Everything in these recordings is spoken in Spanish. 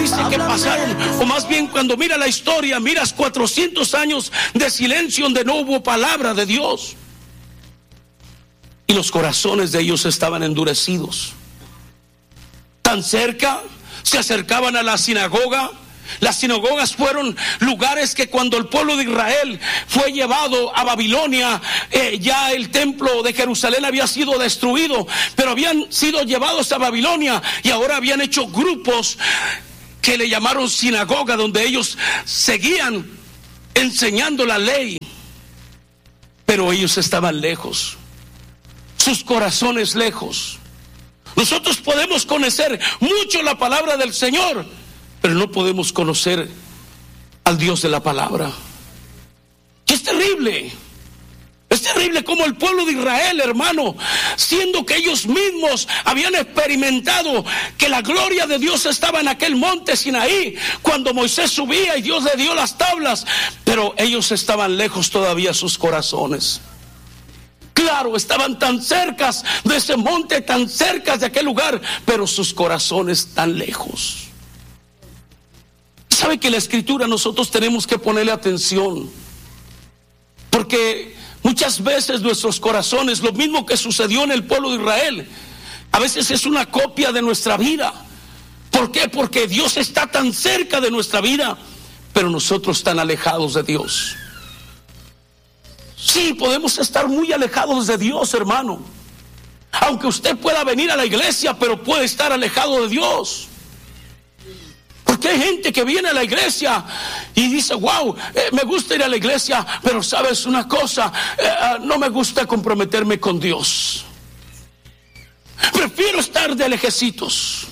dice que pasaron, o más bien cuando mira la historia, miras 400 años de silencio donde no hubo palabra de Dios. Y los corazones de ellos estaban endurecidos. Tan cerca, se acercaban a la sinagoga. Las sinagogas fueron lugares que cuando el pueblo de Israel fue llevado a Babilonia, ya el templo de Jerusalén había sido destruido, pero habían sido llevados a Babilonia y ahora habían hecho grupos que le llamaron sinagoga, donde ellos seguían enseñando la ley, pero ellos estaban lejos, sus corazones lejos. Nosotros podemos conocer mucho la palabra del Señor, pero no podemos conocer al Dios de la palabra. Es terrible. Es terrible como el pueblo de Israel, hermano, siendo que ellos mismos habían experimentado que la gloria de Dios estaba en aquel monte Sinaí, cuando Moisés subía y Dios le dio las tablas, pero ellos estaban lejos todavía sus corazones. Claro, estaban tan cerca de ese monte, tan cerca de aquel lugar, pero sus corazones tan lejos. ¿Sabe que la Escritura nosotros tenemos que ponerle atención? Porque muchas veces nuestros corazones, lo mismo que sucedió en el pueblo de Israel, a veces es una copia de nuestra vida. ¿Por qué? Porque Dios está tan cerca de nuestra vida, pero nosotros tan alejados de Dios. Sí, podemos estar muy alejados de Dios, hermano. Aunque usted pueda venir a la iglesia, pero puede estar alejado de Dios. Porque hay gente que viene a la iglesia y dice, wow, me gusta ir a la iglesia, pero sabes una cosa, no me gusta comprometerme con Dios. Prefiero estar de lejecitos.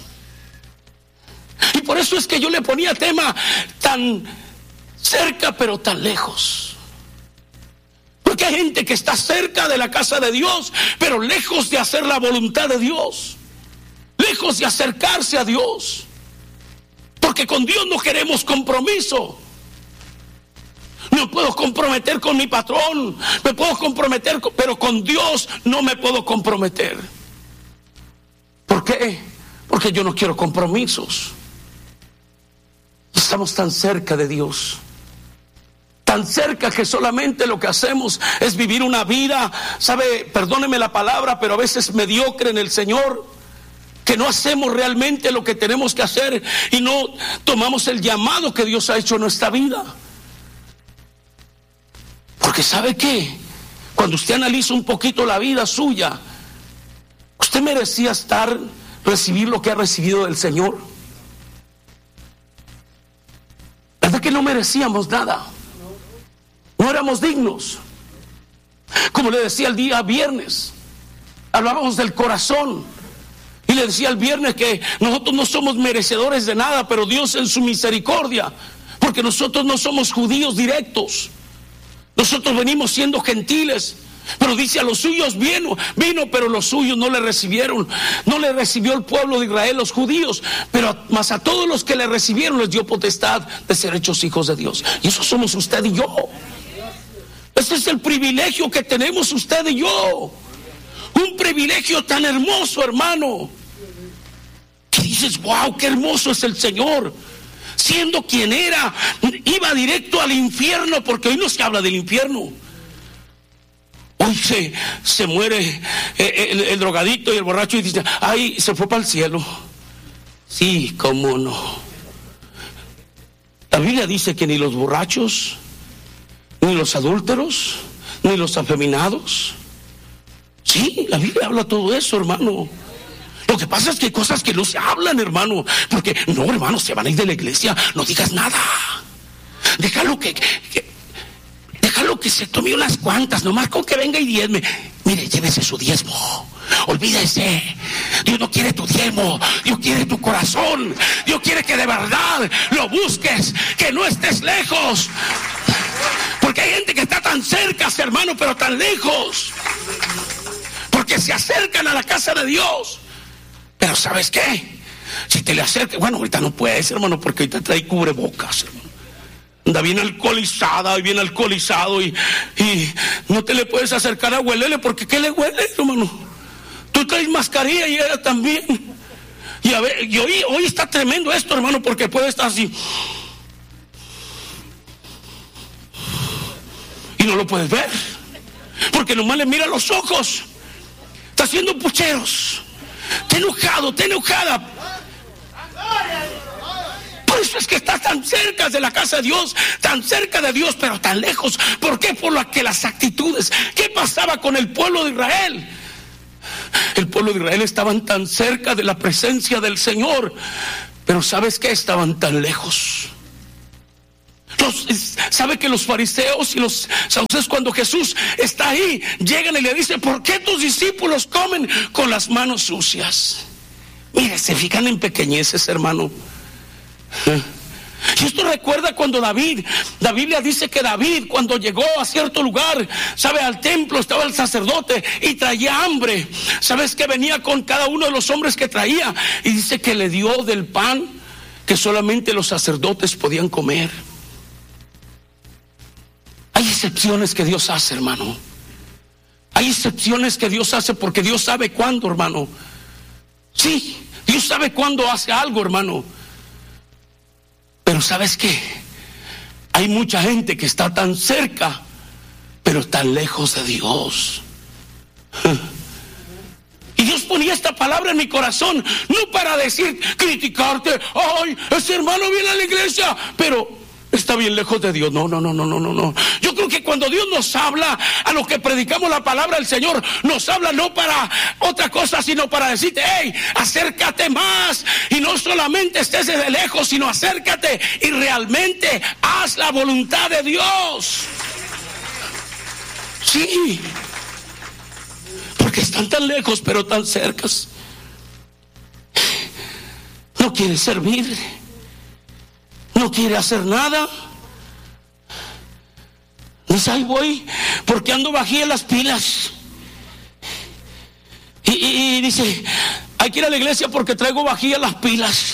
Y por eso es que yo le ponía tema tan cerca pero tan lejos. Porque hay gente que está cerca de la casa de Dios, pero lejos de hacer la voluntad de Dios, lejos de acercarse a Dios. Porque con Dios no queremos compromiso. No puedo comprometer con mi patrón, me puedo comprometer, pero con Dios no me puedo comprometer. ¿Por qué? Porque yo no quiero compromisos. Estamos tan cerca de Dios, tan cerca que solamente lo que hacemos es vivir una vida, sabe, perdóneme la palabra, pero a veces mediocre en el Señor. Que no hacemos realmente lo que tenemos que hacer y no tomamos el llamado que Dios ha hecho en nuestra vida. Porque ¿sabe qué? Cuando usted analiza un poquito la vida suya, usted merecía recibir lo que ha recibido del Señor. ¿Verdad que no merecíamos nada? No éramos dignos. Como le decía el día viernes, hablábamos del corazón. Y le decía el viernes que nosotros no somos merecedores de nada, pero Dios en su misericordia, porque nosotros no somos judíos directos, nosotros venimos siendo gentiles, pero dice a los suyos vino, pero los suyos no le recibieron, no le recibió el pueblo de Israel, los judíos, pero más a todos los que le recibieron les dio potestad de ser hechos hijos de Dios. Y eso somos usted y yo. Ese es el privilegio que tenemos usted y yo. Un privilegio tan hermoso, hermano, que dices, wow, qué hermoso es el Señor. Siendo quien era, iba directo al infierno, porque hoy no se habla del infierno. Hoy se muere el drogadicto y el borracho y dice, ay, se fue para el cielo. Sí, cómo no. La Biblia dice que ni los borrachos, ni los adúlteros, ni los afeminados. Sí, la Biblia habla todo eso, hermano. Lo que pasa es que hay cosas que no se hablan, hermano. Porque, no, hermano, se van a ir de la iglesia, no digas nada. Déjalo que se tome unas cuantas, nomás con que venga y diezme. Mire, llévese su diezmo. Olvídese. Dios no quiere tu diezmo, Dios quiere tu corazón. Dios quiere que de verdad lo busques, que no estés lejos. Porque hay gente que está tan cerca, hermano, pero tan lejos. Porque se acercan a la casa de Dios. Pero ¿sabes qué? Si te le acercas, bueno, ahorita no puedes, hermano, porque ahorita trae cubrebocas, hermano. Anda bien alcoholizada y bien alcoholizado y no te le puedes acercar a huelele, porque ¿qué le huele, hermano? Tú traes mascarilla y ella también. Y a ver, y hoy está tremendo esto, hermano, porque puede estar así y no lo puedes ver, porque nomás le mira los ojos. Está haciendo pucheros. Está enojado, está enojada. Por eso es que está tan cerca de la casa de Dios, tan cerca de Dios, pero tan lejos. ¿Por qué? Por las actitudes. ¿Qué pasaba con el pueblo de Israel? El pueblo de Israel estaban tan cerca de la presencia del Señor, pero ¿sabes qué? Estaban tan lejos. ¿Sabe que los fariseos y los saduceos, cuando Jesús está ahí, llegan y le dicen: ¿por qué tus discípulos comen con las manos sucias? Mire, se fijan en pequeñeces, hermano. Y esto recuerda cuando la Biblia dice que David, cuando llegó a cierto lugar, sabe, al templo, estaba el sacerdote y traía hambre. ¿Sabes qué? Venía con cada uno de los hombres que traía, y dice que le dio del pan que solamente los sacerdotes podían comer. Hay excepciones que Dios hace, hermano. Hay excepciones que Dios hace porque Dios sabe cuándo, hermano. Sí, Dios sabe cuándo hace algo, hermano. Pero ¿sabes qué? Hay mucha gente que está tan cerca, pero tan lejos de Dios. Y Dios ponía esta palabra en mi corazón, no para decir, criticarte: ay, ese hermano viene a la iglesia, pero está bien lejos de Dios. No. Yo creo que cuando Dios nos habla, a lo que predicamos la palabra del Señor, nos habla no para otra cosa, sino para decirte: hey, acércate más. Y no solamente estés desde lejos, sino acércate y realmente haz la voluntad de Dios. Sí, porque están tan lejos pero tan cercas. No quiere servir, no quiere hacer nada. Dice: ahí voy porque ando bajía las pilas. Y dice: hay que ir a la iglesia porque traigo bajía las pilas.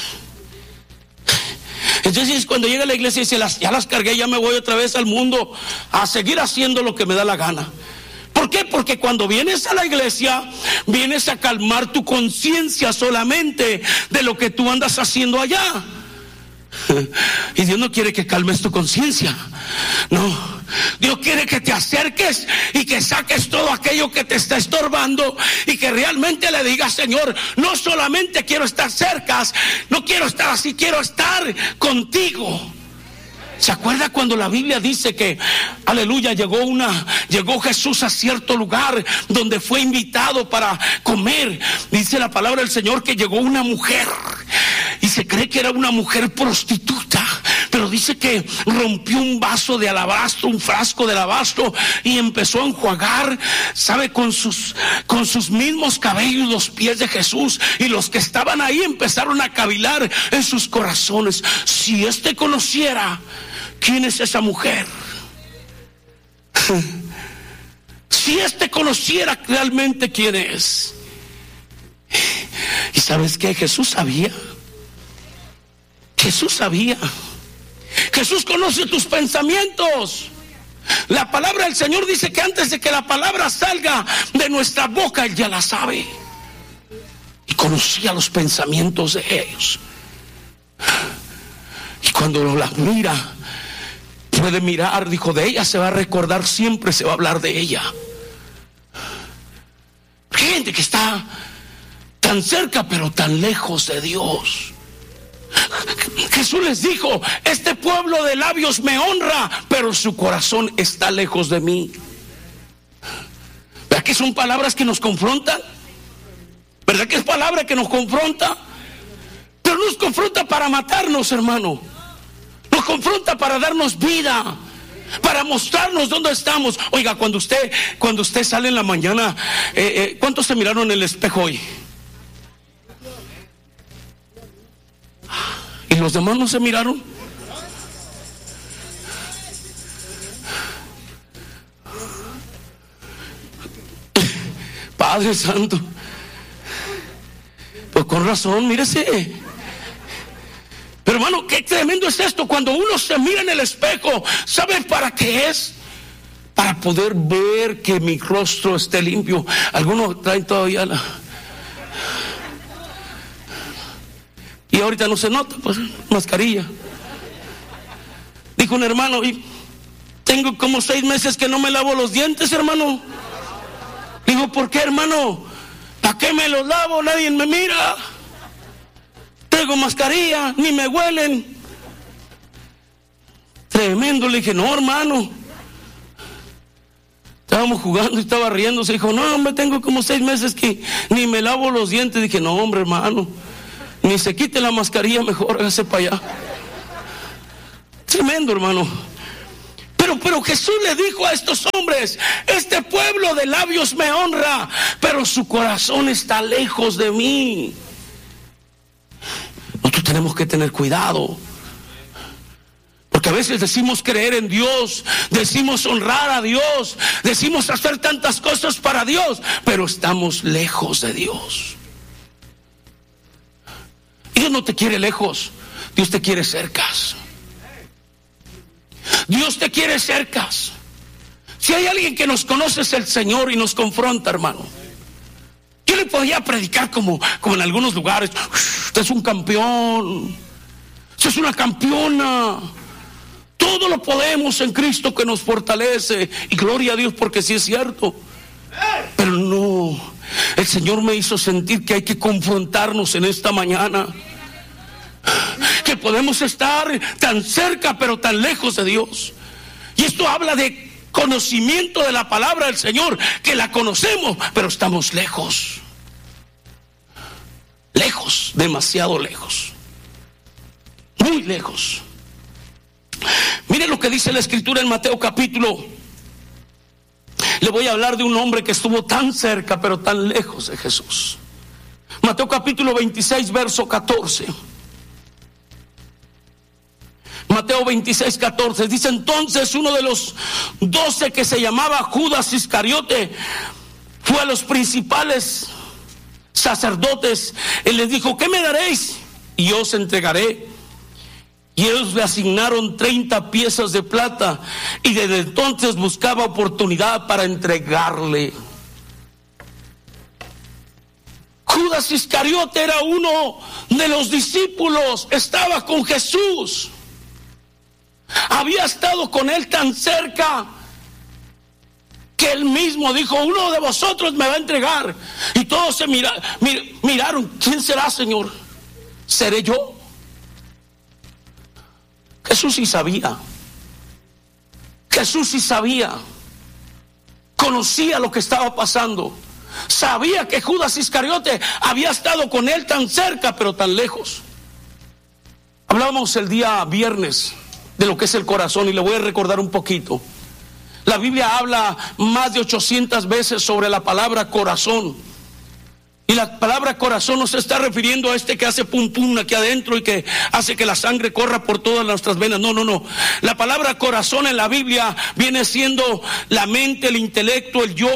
Entonces cuando llega a la iglesia dice: ya las cargué, ya me voy otra vez al mundo a seguir haciendo lo que me da la gana. ¿Por qué? Porque cuando vienes a la iglesia, vienes a calmar tu conciencia solamente de lo que tú andas haciendo allá. Y Dios no quiere que calmes tu conciencia. No, Dios quiere que te acerques y que saques todo aquello que te está estorbando, y que realmente le digas: Señor, no solamente quiero estar cerca, no quiero estar así, quiero estar contigo. ¿Se acuerda cuando la Biblia dice que, aleluya, llegó Jesús a cierto lugar donde fue invitado para comer? Dice la palabra del Señor que llegó una mujer, y se cree que era una mujer prostituta, pero dice que rompió un vaso de alabastro, un frasco de alabastro, y empezó a enjuagar, sabe, con sus mismos cabellos los pies de Jesús. Y los que estaban ahí empezaron a cavilar en sus corazones: si éste conociera quién es esa mujer, si éste conociera realmente quién es. Y ¿sabes qué? Jesús sabía. Jesús conoce tus pensamientos. La palabra del Señor dice que antes de que la palabra salga de nuestra boca, Él ya la sabe. Y conocía los pensamientos de ellos. Y cuando la mira, puede mirar, dijo, de ella se va a recordar siempre, se va a hablar de ella. Gente que está tan cerca pero tan lejos de Dios. Jesús les dijo: este pueblo de labios me honra, pero su corazón está lejos de mí. ¿Verdad que son palabras que nos confrontan? ¿Verdad que es palabra que nos confronta? Pero no nos confronta para matarnos, hermano. Nos confronta para darnos vida, para mostrarnos dónde estamos. Oiga, cuando usted sale en la mañana, ¿cuántos se miraron en el espejo hoy? ¿Y los demás no se miraron? Padre Santo, pues con razón, mírese. Pero hermano, qué tremendo es esto. Cuando uno se mira en el espejo, ¿sabe para qué es? Para poder ver que mi rostro esté limpio. Algunos traen todavía ahorita no se nota, pues, mascarilla. Dijo un hermano, y tengo como 6 meses que no me lavo los dientes, hermano. Digo, ¿por qué, hermano? ¿Para qué me los lavo? Nadie me mira. Traigo mascarilla, ni me huelen. Tremendo. Le dije, no, hermano. Estábamos jugando y estaba riendo. Se dijo, no, hombre, tengo como 6 meses que ni me lavo los dientes. Dije, no, hombre, hermano, ni se quite la mascarilla, mejor hágase para allá. Tremendo, hermano. Pero Jesús le dijo a estos hombres, este pueblo de labios me honra, pero su corazón está lejos de mí. Nosotros tenemos que tener cuidado, porque a veces decimos creer en Dios, decimos honrar a Dios, decimos hacer tantas cosas para Dios, pero estamos lejos de Dios. Dios no te quiere lejos, Dios te quiere cerca. Dios te quiere cerca. Si hay alguien que nos conoce es el Señor y nos confronta, hermano. Yo le podía predicar como en algunos lugares, usted es un campeón, usted es una campeona, todo lo podemos en Cristo que nos fortalece, y gloria a Dios porque sí es cierto. Pero no, el Señor me hizo sentir que hay que confrontarnos en esta mañana, que podemos estar tan cerca pero tan lejos de Dios. Y esto habla de conocimiento de la palabra del Señor, que la conocemos pero estamos lejos, lejos, demasiado lejos, muy lejos. Miren lo que dice la Escritura en Mateo capítulo. Le voy a hablar de un hombre que estuvo tan cerca pero tan lejos de Jesús. Mateo capítulo 26 verso 14. Mateo 26, 14 dice: entonces uno de los 12, que se llamaba Judas Iscariote, fue a los principales sacerdotes y les dijo: ¿qué me daréis? Y yo os entregaré. Y ellos le asignaron 30 piezas de plata, y desde entonces buscaba oportunidad para entregarle. Judas Iscariote era uno de los discípulos, estaba con Jesús, había estado con él tan cerca que él mismo dijo: uno de vosotros me va a entregar. Y todos se miraron: ¿quién será, Señor? ¿Seré yo? Jesús sí sabía. Jesús sí sabía. Conocía lo que estaba pasando. Sabía que Judas Iscariote había estado con él tan cerca pero tan lejos. Hablábamos el día viernes de lo que es el corazón, y le voy a recordar un poquito. La Biblia habla más de 800 veces sobre la palabra corazón, y la palabra corazón no se está refiriendo a este que hace pum pum aquí adentro y que hace que la sangre corra por todas nuestras venas. No. La palabra corazón en la Biblia viene siendo la mente, el intelecto, el yo.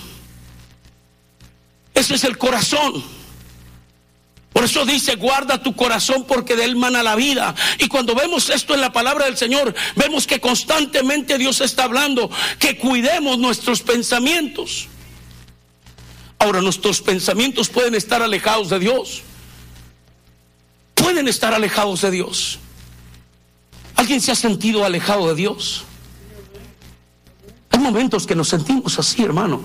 Ese es el corazón. Por eso dice: guarda tu corazón porque de él mana la vida. Y cuando vemos esto en la palabra del Señor, vemos que constantemente Dios está hablando que cuidemos nuestros pensamientos. Ahora, nuestros pensamientos pueden estar alejados de Dios. Pueden estar alejados de Dios. ¿Alguien se ha sentido alejado de Dios? Hay momentos que nos sentimos así, hermano.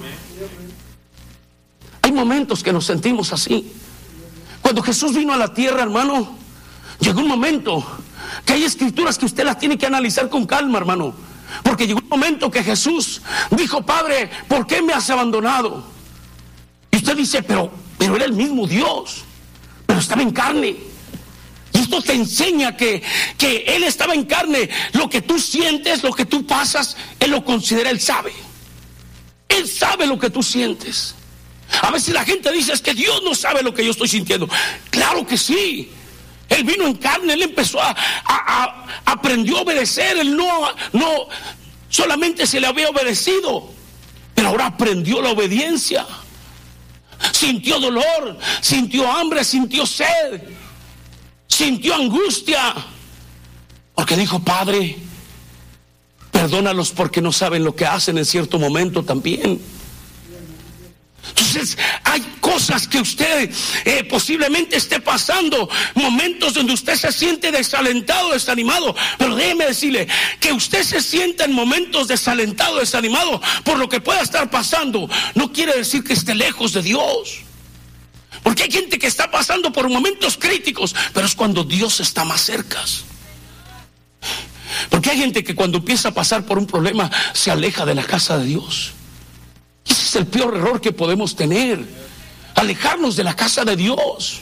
Hay momentos que nos sentimos así. Cuando Jesús vino a la tierra, hermano, llegó un momento que hay escrituras que usted las tiene que analizar con calma, hermano. Porque llegó un momento que Jesús dijo: Padre, ¿por qué me has abandonado? Y usted dice: pero era el mismo Dios, pero estaba en carne. Y esto te enseña que Él estaba en carne. Lo que tú sientes, lo que tú pasas, Él lo considera, Él sabe. Él sabe lo que tú sientes. A veces la gente dice: es que Dios no sabe lo que yo estoy sintiendo. Claro que sí. Él vino en carne, Él empezó aprendió a obedecer. Él no solamente se le había obedecido, pero ahora aprendió la obediencia. Sintió dolor, sintió hambre, sintió sed, sintió angustia, porque dijo: Padre, perdónalos porque no saben lo que hacen en cierto momento también. Entonces hay cosas cosas que usted posiblemente esté pasando, momentos donde usted se siente desalentado, desanimado. Pero déjeme decirle que usted se sienta en momentos desalentado, desanimado por lo que pueda estar pasando, no quiere decir que esté lejos de Dios. Porque hay gente que está pasando por momentos críticos, pero es cuando Dios está más cerca. Porque hay gente que cuando empieza a pasar por un problema se aleja de la casa de Dios. Ese es el peor error que podemos tener, alejarnos de la casa de Dios.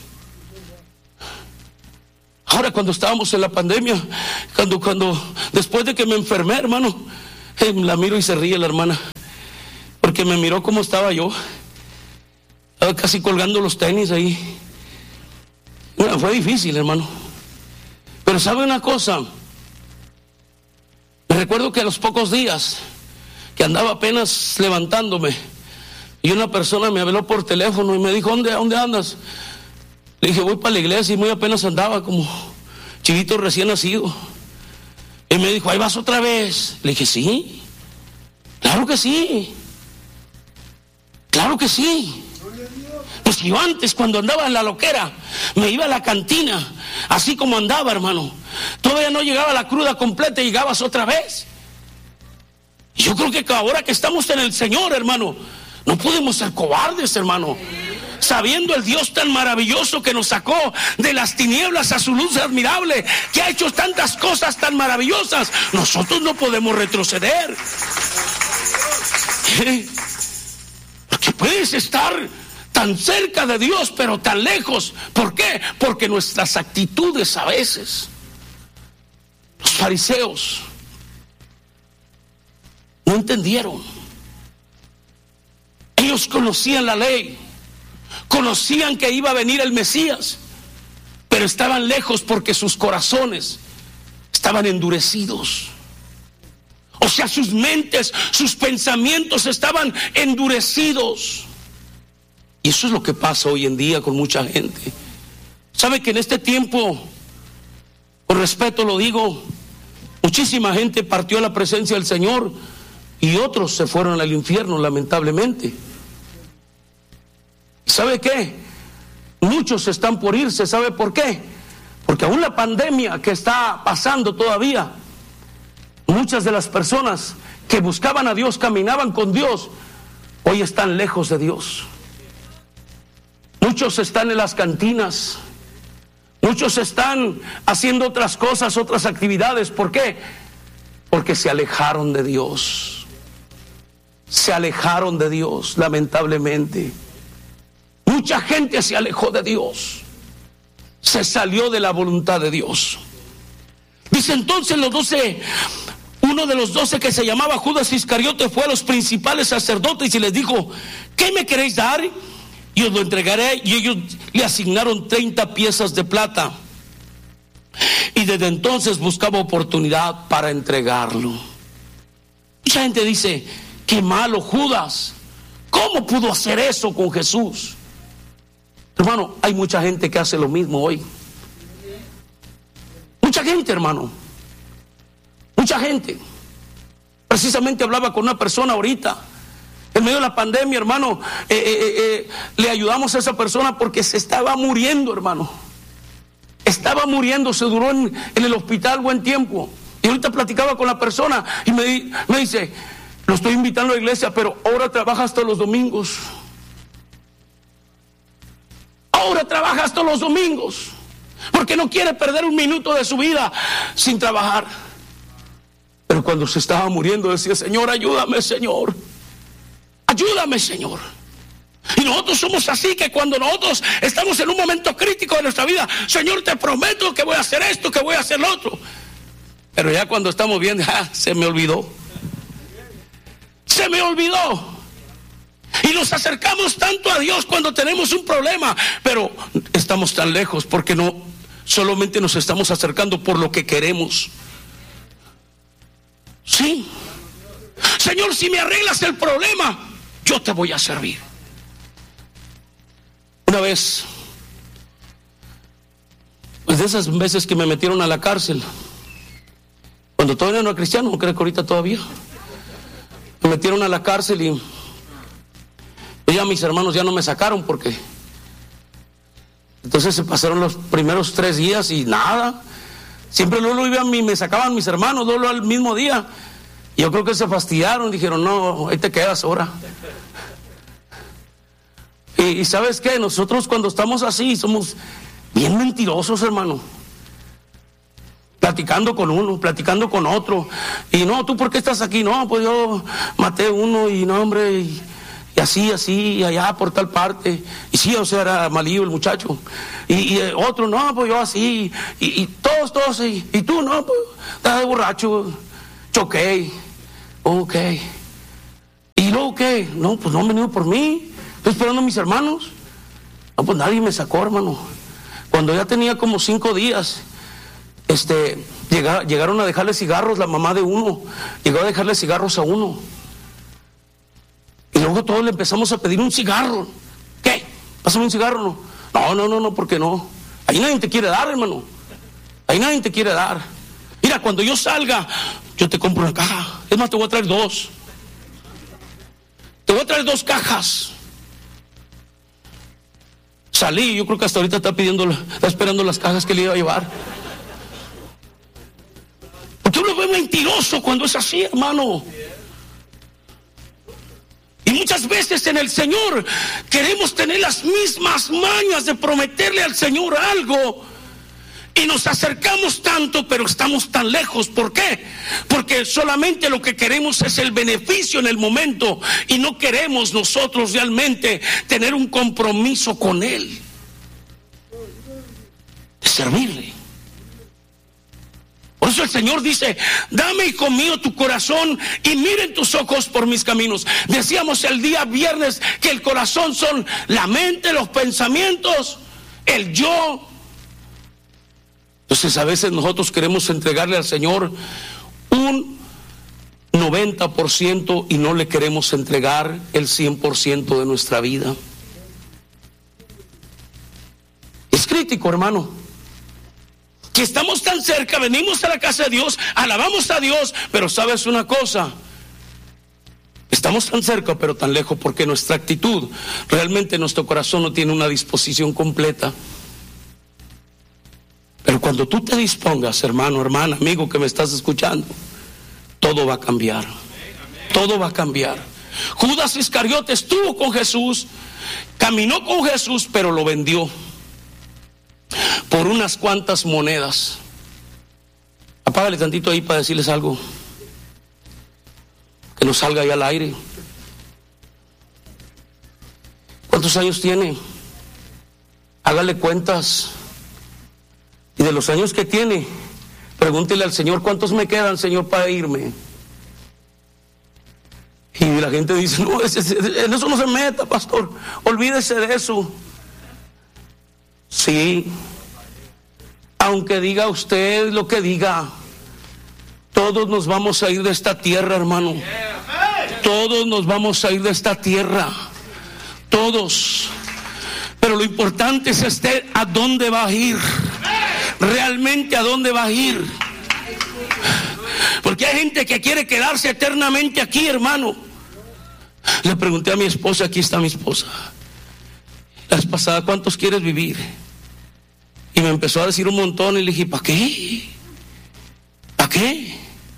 Ahora, cuando estábamos en la pandemia, cuando después de que me enfermé, hermano, la miro y se ríe la hermana, porque me miró cómo estaba yo. Estaba casi colgando los tenis ahí. Bueno, fue difícil, hermano. Pero ¿sabe una cosa? Me recuerdo que a los pocos días que andaba apenas levantándome, y una persona me habló por teléfono y me dijo: ¿Dónde andas? Le dije: voy para la iglesia. Y muy apenas andaba, como chivito recién nacido. Y me dijo: ¿ahí vas otra vez? Le dije: sí, claro que sí, claro que sí. Pues yo antes, cuando andaba en la loquera, me iba a la cantina, así como andaba, hermano. Todavía no llegaba la cruda completa y llegabas otra vez. Yo creo que ahora que estamos en el Señor, hermano, no podemos ser cobardes, hermano. Sabiendo el Dios tan maravilloso que nos sacó de las tinieblas a su luz admirable, que ha hecho tantas cosas tan maravillosas, nosotros no podemos retroceder. Porque puedes estar tan cerca de Dios, pero tan lejos. ¿Por qué? Porque nuestras actitudes a veces. Los fariseos no entendieron. Ellos conocían la ley, conocían que iba a venir el Mesías, pero estaban lejos porque sus corazones estaban endurecidos. O sea, sus mentes, sus pensamientos estaban endurecidos. Y eso es lo que pasa hoy en día con mucha gente. ¿Sabe que en este tiempo, con respeto lo digo, muchísima gente partió a la presencia del Señor y otros se fueron al infierno, lamentablemente? ¿Sabe qué? Muchos están por irse. ¿Sabe por qué? Porque aún la pandemia que está pasando todavía, muchas de las personas que buscaban a Dios, caminaban con Dios, hoy están lejos de Dios. Muchos están en las cantinas, muchos están haciendo otras cosas, otras actividades. ¿Por qué? Porque se alejaron de Dios. Se alejaron de Dios, lamentablemente. Mucha gente se alejó de Dios, se salió de la voluntad de Dios. Dice entonces los 12, uno de los 12, que se llamaba Judas Iscariote, fue a los principales sacerdotes y les dijo: ¿qué me queréis dar? Y os lo entregaré. Y ellos le asignaron 30 piezas de plata. Y desde entonces buscaba oportunidad para entregarlo. Mucha gente dice: qué malo Judas, ¿cómo pudo hacer eso con Jesús? Hermano, hay mucha gente que hace lo mismo hoy. Mucha gente, hermano. Mucha gente. Precisamente hablaba con una persona ahorita, en medio de la pandemia, hermano. Le ayudamos a esa persona porque se estaba muriendo, hermano. Estaba muriendo, se duró en el hospital buen tiempo. Y ahorita platicaba con la persona y me dice: lo estoy invitando a la iglesia, pero ahora trabaja hasta los domingos. Ahora trabaja hasta los domingos, porque no quiere perder un minuto de su vida sin trabajar. Pero cuando se estaba muriendo decía: Señor, ayúdame, Señor. Ayúdame, Señor. Y nosotros somos así, que cuando nosotros estamos en un momento crítico de nuestra vida: Señor, te prometo que voy a hacer esto, que voy a hacer lo otro. Pero ya cuando estamos viendo, se me olvidó. Se me olvidó. Y nos acercamos tanto a Dios cuando tenemos un problema, pero estamos tan lejos porque no solamente nos estamos acercando por lo que queremos. Sí. Señor, si me arreglas el problema, yo te voy a servir. Una vez, pues de esas veces que me metieron a la cárcel, cuando todavía no era cristiano, no creo que ahorita todavía, me metieron a la cárcel y Pues ya mis hermanos ya no me sacaron porque... Entonces se pasaron los primeros 3 días y nada. Siempre luego iban y me sacaban mis hermanos, luego al mismo día. Y yo creo que se fastidiaron, dijeron, no, ahí te quedas ahora. Y ¿sabes qué? Nosotros cuando estamos así somos bien mentirosos, hermano. Platicando con uno, platicando con otro. Y no, ¿tú por qué estás aquí? No, pues yo maté uno y no, hombre, y así, y allá por tal parte. Y sí, o sea, era malillo el muchacho. Y otro, no, pues yo así. Y todos, y tú, no, pues estás de borracho, choqué. Ok. ¿Y luego qué? No, pues no han venido por mí. Estoy esperando a mis hermanos. No, pues nadie me sacó, hermano. Cuando ya tenía como 5 días, llegaron a dejarle cigarros, la mamá de uno llegó a dejarle cigarros a uno. Y luego todos le empezamos a pedir un cigarro. ¿Qué? ¿Pásame un cigarro? No, ¿por qué no? Ahí nadie te quiere dar, hermano. Ahí nadie te quiere dar. Mira, cuando yo salga, yo te compro una caja. Es más, te voy a traer 2. Te voy a traer 2 cajas. Salí, yo creo que hasta ahorita está esperando las cajas que le iba a llevar. Porque uno ve mentiroso cuando es así, hermano. Y muchas veces en el Señor queremos tener las mismas mañas de prometerle al Señor algo. Y nos acercamos tanto, pero estamos tan lejos. ¿Por qué? Porque solamente lo que queremos es el beneficio en el momento. Y no queremos nosotros realmente tener un compromiso con Él. De servirle. Por eso el Señor dice, dame, hijo mío, tu corazón y miren tus ojos por mis caminos. Decíamos el día viernes que el corazón son la mente, los pensamientos, el yo. Entonces a veces nosotros queremos entregarle al Señor un 90% y no le queremos entregar el 100% de nuestra vida. Es crítico, hermano. Que estamos tan cerca, venimos a la casa de Dios, alabamos a Dios, pero ¿sabes una cosa? Estamos tan cerca pero tan lejos porque nuestra actitud, realmente nuestro corazón no tiene una disposición completa. Pero cuando tú te dispongas, hermano, hermana, amigo que me estás escuchando, todo va a cambiar. Todo va a cambiar. Judas Iscariote estuvo con Jesús, caminó con Jesús, pero lo vendió por unas cuantas monedas. Apágale tantito ahí para decirles algo que no salga ahí al aire. ¿Cuántos años tiene? Hágale cuentas. Y de los años que tiene, pregúntele al Señor, ¿cuántos me quedan, Señor, para irme? Y la gente dice, no, en eso no se meta, pastor, olvídese de eso. Sí, aunque diga usted lo que diga, todos nos vamos a ir de esta tierra, hermano. Todos nos vamos a ir de esta tierra, todos. Pero lo importante es a dónde va a ir. Realmente a dónde va a ir. Porque hay gente que quiere quedarse eternamente aquí, hermano. Le pregunté a mi esposa, aquí está mi esposa, la vez pasada, ¿cuántos quieres vivir? Y me empezó a decir un montón y le dije, ¿para qué? ¿Para qué?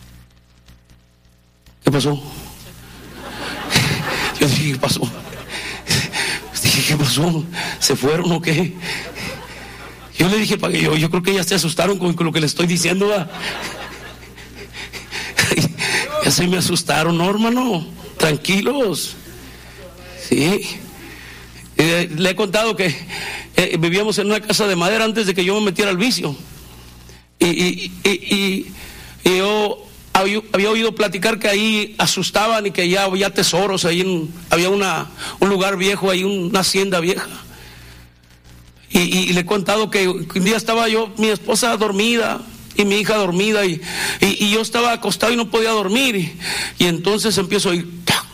¿Qué pasó? Yo dije, ¿qué pasó? Dije, ¿qué pasó? ¿Se fueron o qué? Yo le dije, yo creo que ya se asustaron con lo que le estoy diciendo. Ya se me asustaron, no, hermano, tranquilos. Sí. Le he contado que vivíamos en una casa de madera antes de que yo me metiera al vicio. Y yo había oído platicar que ahí asustaban y que ya había tesoros, ahí había un lugar viejo, ahí una hacienda vieja. Y le he contado que un día estaba mi esposa dormida y mi hija dormida y yo estaba acostado y no podía dormir y entonces empiezo a oír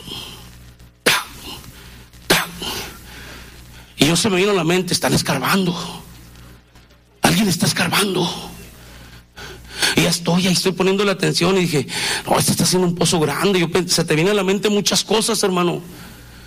y yo se me vino a la mente, están escarbando, alguien está escarbando. Y ya estoy poniendo la atención y dije, no, este está haciendo un pozo grande. Se te viene a la mente muchas cosas, hermano. Y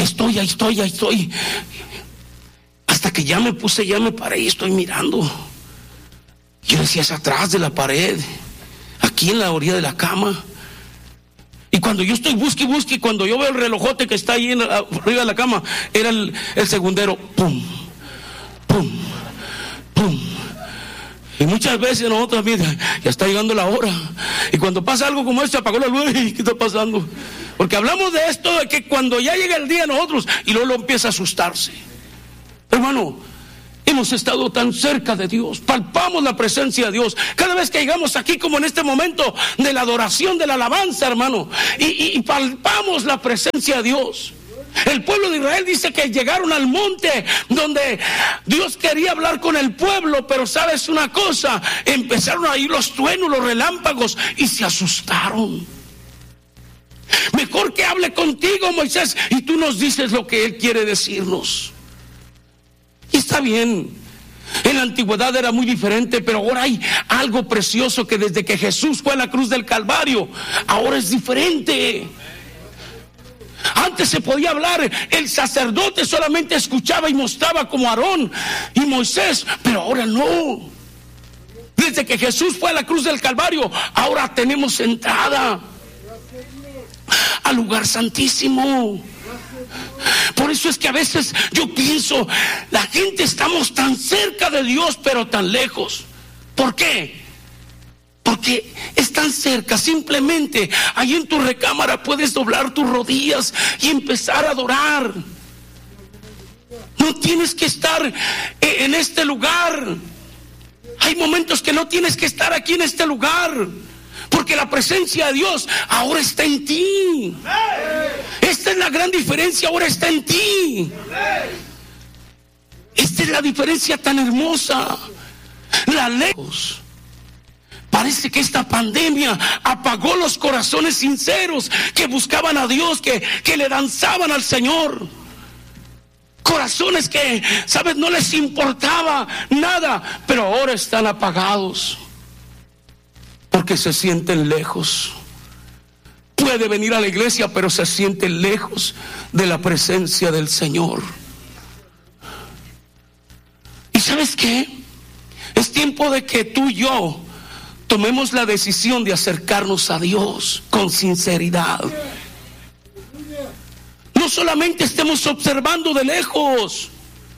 ahí estoy. Hasta que ya me paré y estoy mirando. Yo decía, es atrás de la pared, aquí en la orilla de la cama. Y cuando yo estoy busque, cuando yo veo el relojote que está ahí arriba de la cama, era el segundero. Pum, pum, pum. Y muchas veces nosotros también, ya está llegando la hora. Y cuando pasa algo como esto, apagó la luz. ¿Qué está pasando? Porque hablamos de esto, de que cuando ya llega el día nosotros, y luego lo empieza a asustarse. Hermano, hemos estado tan cerca de Dios, palpamos la presencia de Dios. Cada vez que llegamos aquí, como en este momento de la adoración, de la alabanza, hermano, y palpamos la presencia de Dios. El pueblo de Israel dice que llegaron al monte donde Dios quería hablar con el pueblo, pero sabes una cosa, empezaron a ir los truenos, los relámpagos, y se asustaron. Mejor que hable contigo, Moisés, y tú nos dices lo que Él quiere decirnos. Y está bien, en la antigüedad era muy diferente, pero ahora hay algo precioso que desde que Jesús fue a la cruz del Calvario, ahora es diferente. Antes se podía hablar, el sacerdote solamente escuchaba y mostraba como Aarón y Moisés, pero ahora no. Desde que Jesús fue a la cruz del Calvario, ahora tenemos entrada al lugar santísimo. Por eso es que a veces yo pienso, la gente estamos tan cerca de Dios pero tan lejos. ¿Por qué? Porque es tan cerca, simplemente ahí en tu recámara puedes doblar tus rodillas y empezar a adorar. No tienes que estar en este lugar. Hay momentos que no tienes que estar aquí en este lugar, porque la presencia de Dios ahora está en ti. Esta es la gran diferencia, ahora está en ti. Esta es la diferencia tan hermosa. La lejos. Parece que esta pandemia apagó los corazones sinceros que buscaban a Dios, que le danzaban al Señor. Corazones que, ¿sabes? No les importaba nada, pero ahora están apagados porque se sienten lejos. Puede venir a la iglesia, pero se siente lejos de la presencia del Señor. ¿Y sabes qué? Es tiempo de que tú y yo tomemos la decisión de acercarnos a Dios con sinceridad. No solamente estemos observando de lejos.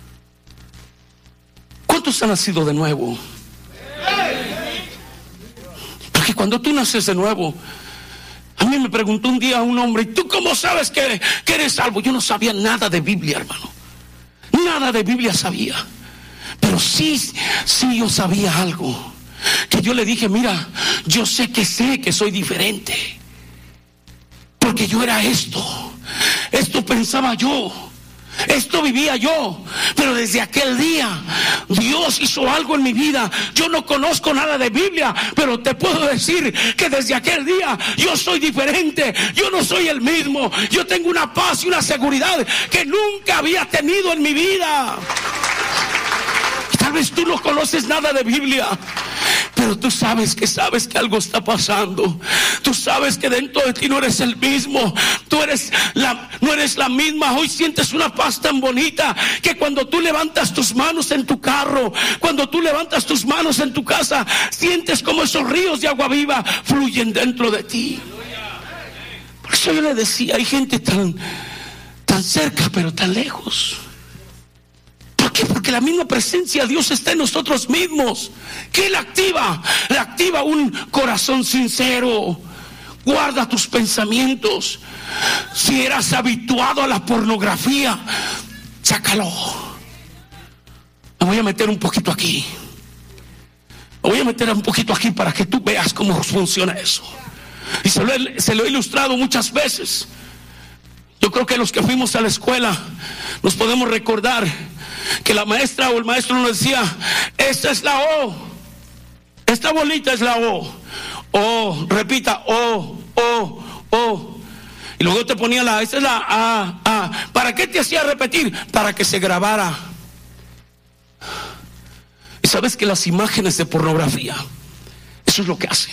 ¿Cuántos han nacido de nuevo? Porque cuando tú naces de nuevo, a mí me preguntó un día un hombre, ¿y tú cómo sabes que eres salvo? Yo no sabía nada de Biblia, hermano. Nada de Biblia sabía. Pero sí yo sabía algo. Que yo le dije, mira, yo sé que soy diferente. Porque yo era esto pensaba yo, esto vivía yo. Pero desde aquel día Dios hizo algo en mi vida. Yo no conozco nada de Biblia, pero te puedo decir que desde aquel día yo soy diferente. Yo no soy el mismo. Yo tengo una paz y una seguridad que nunca había tenido en mi vida. Tal vez tú no conoces nada de Biblia, pero tú sabes que algo está pasando. Tú sabes que dentro de ti no eres el mismo. No eres la misma. Hoy sientes una paz tan bonita que cuando tú levantas tus manos en tu carro, cuando tú levantas tus manos en tu casa, sientes como esos ríos de agua viva fluyen dentro de ti. Por eso yo le decía, hay gente tan cerca pero tan lejos. ¿Por qué? Porque la misma presencia de Dios está en nosotros mismos. ¿Qué la activa? La activa un corazón sincero. Guarda tus pensamientos. Si eras habituado a la pornografía, sácalo. Me voy a meter un poquito aquí. Me voy a meter un poquito aquí para que tú veas cómo funciona eso. Y se lo he ilustrado muchas veces. Yo creo que los que fuimos a la escuela nos podemos recordar que la maestra o el maestro nos decía, esta es la O, esta bolita es la O. O, repita, O. Y luego te ponía esta es la A. ¿Para qué te hacía repetir? Para que se grabara. Y sabes que las imágenes de pornografía, eso es lo que hacen.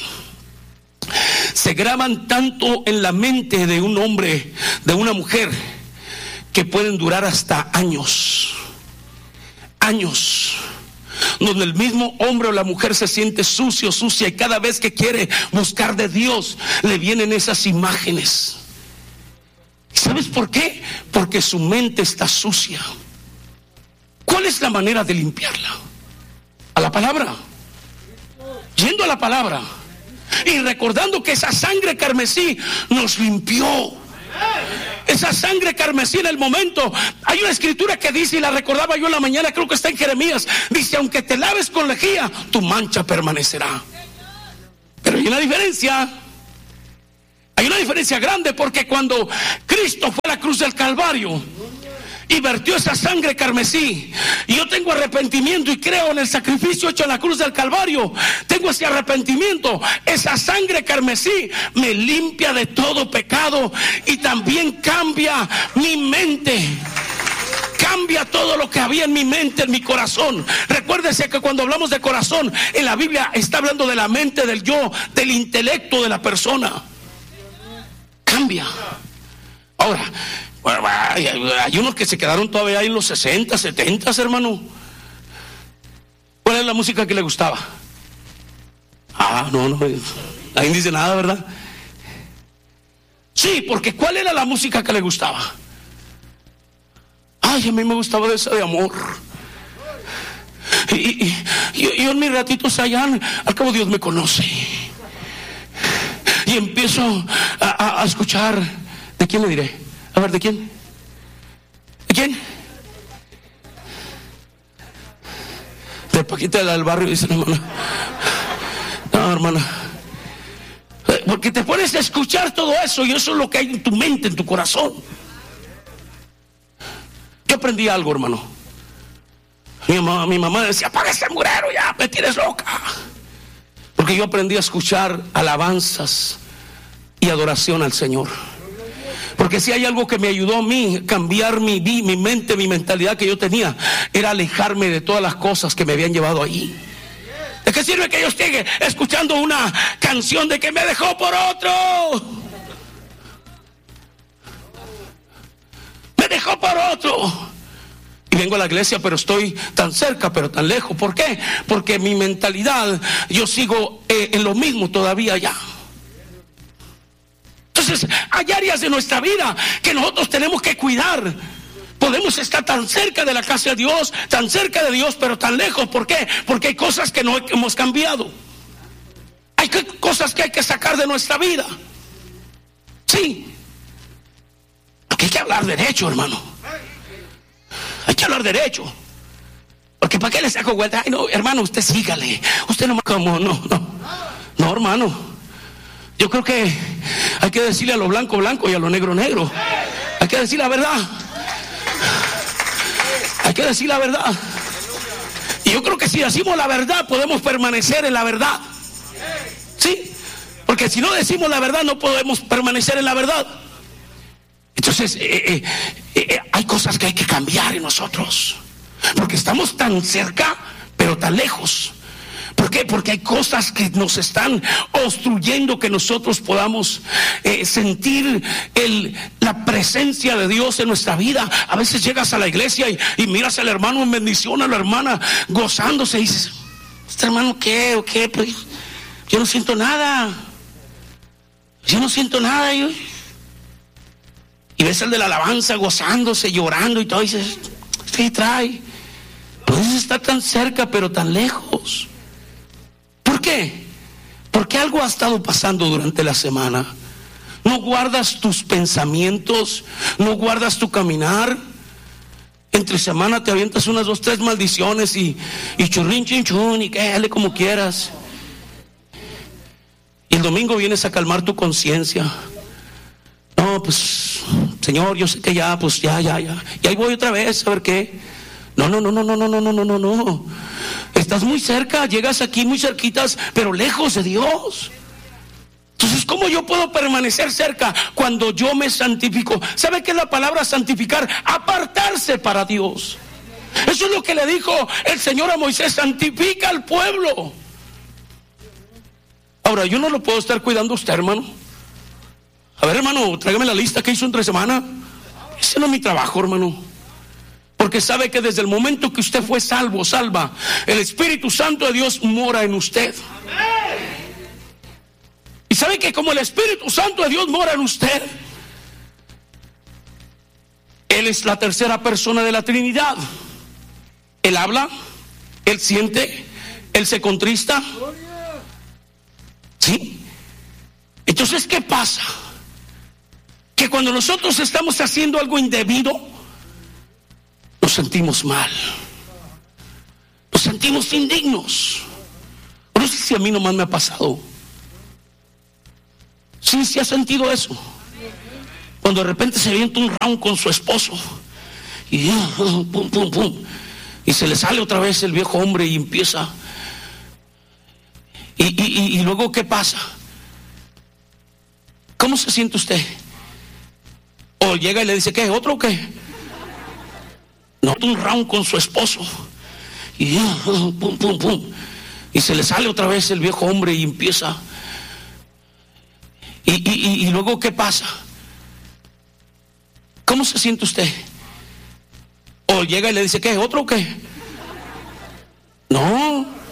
Se graban tanto en la mente de un hombre, de una mujer, que pueden durar hasta años. Años. Donde el mismo hombre o la mujer se siente sucio, sucia, y cada vez que quiere buscar de Dios, le vienen esas imágenes. ¿Sabes por qué? Porque su mente está sucia. ¿Cuál es la manera de limpiarla? A la palabra. Yendo a la palabra y recordando que esa sangre carmesí nos limpió. Esa sangre carmesí en el momento. Hay una escritura que dice, y la recordaba yo en la mañana, creo que está en Jeremías. Dice: aunque te laves con lejía, tu mancha permanecerá. Pero hay una diferencia. Hay una diferencia grande, porque cuando Cristo fue a la cruz del Calvario y vertió esa sangre carmesí, y yo tengo arrepentimiento y creo en el sacrificio hecho en la cruz del Calvario, tengo ese arrepentimiento, esa sangre carmesí me limpia de todo pecado y también cambia mi mente. Cambia todo lo que había en mi mente, en mi corazón. Recuérdese que cuando hablamos de corazón en la Biblia está hablando de la mente, del yo, del intelecto de la persona. Cambia. Ahora, bueno, hay unos que se quedaron todavía ahí en los 60, 70, hermano. ¿Cuál es la música que le gustaba? No, ahí no dice nada, ¿verdad? Sí, porque ¿cuál era la música que le gustaba? A mí me gustaba esa de amor. Y yo en mis ratitos allá, al cabo Dios me conoce. Y empiezo a escuchar. ¿De quién le diré? A ver, ¿de quién? ¿De quién? De Paquita del Barrio, dice la hermana. No, hermana. Porque te pones a escuchar todo eso, y eso es lo que hay en tu mente, en tu corazón. Yo aprendí algo, hermano. Mi mamá decía: apaga ese murero, ya me tienes loca. Porque yo aprendí a escuchar alabanzas y adoración al Señor. Porque si hay algo que me ayudó a mí cambiar mi mente, mi mentalidad que yo tenía, era alejarme de todas las cosas que me habían llevado ahí. ¿De qué sirve que yo esté escuchando una canción de que me dejó por otro? Me dejó por otro. Y vengo a la iglesia, pero estoy tan cerca, pero tan lejos. ¿Por qué? Porque mi mentalidad, yo sigo en lo mismo todavía allá. Entonces, hay áreas de nuestra vida que nosotros tenemos que cuidar. Podemos estar tan cerca de la casa de Dios, tan cerca de Dios, pero tan lejos. ¿Por qué? Porque hay cosas que no hemos cambiado. Hay cosas que hay que sacar de nuestra vida. Sí. Porque hay que hablar derecho, hermano. Hay que hablar derecho. Porque ¿para qué le saco vuelta? Ay, no, hermano, usted sígale. Usted no, como, no, hermano. Yo creo que hay que decirle a lo blanco, blanco, y a lo negro, negro. Hay que decir la verdad. Hay que decir la verdad. Y yo creo que si decimos la verdad, podemos permanecer en la verdad. ¿Sí? Porque si no decimos la verdad, no podemos permanecer en la verdad. Entonces, hay cosas que hay que cambiar en nosotros. Porque estamos tan cerca, pero tan lejos. ¿Por qué? Porque hay cosas que nos están obstruyendo que nosotros podamos sentir la presencia de Dios en nuestra vida. A veces llegas a la iglesia y miras al hermano en bendición, a la hermana gozándose, y dices: ¿este hermano qué? ¿O qué? Pues, yo no siento nada. Yo no siento nada. Y ves al de la alabanza gozándose, llorando y todo, y dices: ¿qué trae? Puedes estar tan cerca, pero tan lejos. ¿Por qué? Porque algo ha estado pasando durante la semana. No guardas tus pensamientos, no guardas tu caminar. Entre semana te avientas unas 2, 3 maldiciones y churrín, chin, chun, y que dale como quieras. Y el domingo vienes a calmar tu conciencia. No, pues, Señor, yo sé que ya, pues ya. Y ahí voy otra vez, a ver qué. No. Estás muy cerca, llegas aquí muy cerquitas, pero lejos de Dios. Entonces, ¿cómo yo puedo permanecer cerca cuando yo me santifico? ¿Sabe qué es la palabra santificar? Apartarse para Dios. Eso es lo que le dijo el Señor a Moisés: santifica al pueblo. Ahora, yo no lo puedo estar cuidando a usted, hermano. A ver, hermano, tráigame la lista que hizo entre semana. Ese no es mi trabajo, hermano. Porque sabe que desde el momento que usted fue salvo, salva, el Espíritu Santo de Dios mora en usted. Y sabe que como el Espíritu Santo de Dios mora en usted, Él es la tercera persona de la Trinidad. Él habla, Él siente, Él se contrista. ¿Sí? Entonces, ¿qué pasa? Que cuando nosotros estamos haciendo algo indebido, nos sentimos mal, nos sentimos indignos. No sé si a mí nomás me ha pasado. Sí, sí ha sentido eso. Cuando de repente se avienta un round con su esposo y pum, pum, pum, y se le sale otra vez el viejo hombre y empieza. Y luego, ¿qué pasa? ¿Cómo se siente usted? O llega y le dice, ¿qué? ¿Otro o qué? No, un round con su esposo y pum, pum, pum, y se le sale otra vez el viejo hombre y empieza. Y luego, ¿qué pasa? ¿Cómo se siente usted? O llega y le dice, ¿qué? ¿Otro o qué? No,